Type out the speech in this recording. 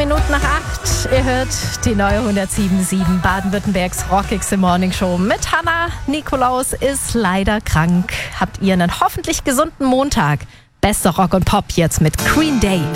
Minuten nach 8. Ihr hört die neue 107.7 Baden-Württembergs rockigste Morningshow mit Hannah. Nikolaus ist leider krank. Habt ihr einen hoffentlich gesunden Montag? Bester Rock und Pop jetzt mit Green Day.